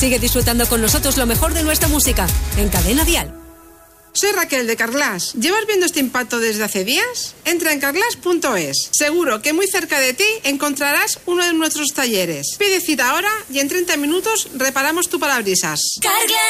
Sigue disfrutando con nosotros lo mejor de nuestra música en Cadena Dial. Soy Raquel de Carglass. ¿Llevas viendo este impacto desde hace días? Entra en carglass.es. Seguro que muy cerca de ti encontrarás uno de nuestros talleres. Pide cita ahora y en 30 minutos reparamos tu parabrisas. Carglass